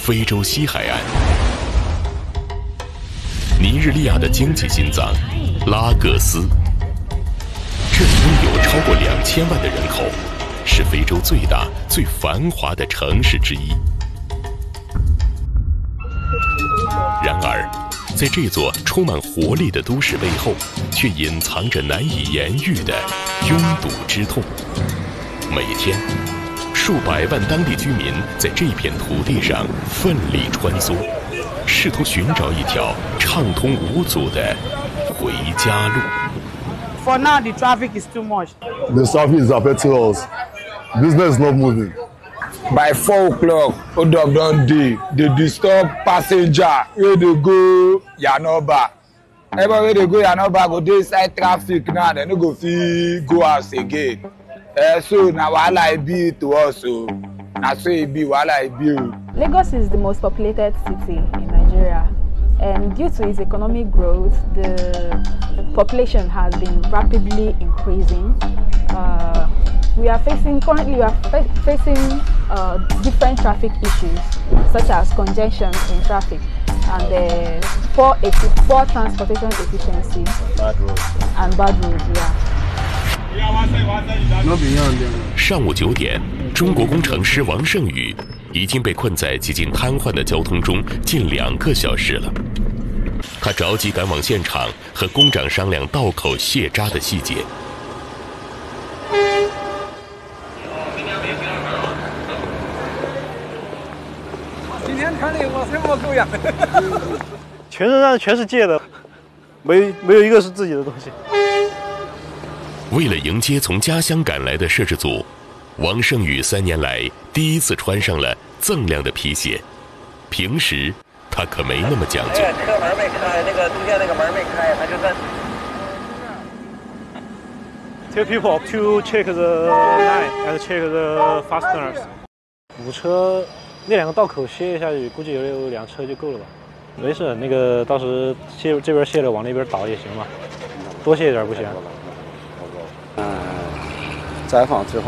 非洲西海岸，尼日利亚的经济心脏拉各斯，这里拥有超过2000万的人口，是非洲最大、最繁华的城市之一。然而，在这座充满活力的都市背后，却隐藏着难以言喻的拥堵之痛。每天，数百万当地居民在这片土地上奋力穿梭，试图寻找一条畅通无阻的回家路。 For now, the traffic is too much. The traffic is affecting us. Business is not moving. By 4 o'clock, hold up don dey. They disturb passenger wey dey go Yanoba. Everybody wey dey go Yanoba go dey inside traffic now. They no go fit go house again. So na wahala e be to us o. Na so e be wahala e be o. Lagos is the most populated city in Nigeria, and due to its economic growth, the population has been rapidly increasing. Currently we are facing different traffic issues, such as congestion in traffic and poor transportation efficiency, bad roads. Yeah. 上午9点，中国工程师王胜宇已经被困在几近瘫痪的交通中近2个小时了。他着急赶往现场，和工长商量道口卸渣的细节。 今天看的我什么狗样？ 全身上全是借的，没有一个是自己的东西。 为了迎接从家乡赶来的摄制组，王胜宇3年来第一次穿上了锃亮的皮鞋。平时他可没那么讲究。 车门没开，那个中间那个门没开，他就在。 Tell people to check the line and check the fasteners。5车那2个道口卸下去，估计有2车就够了吧？没事，那个到时这边卸了往那边倒也行嘛，多卸一点不行。 采访之后。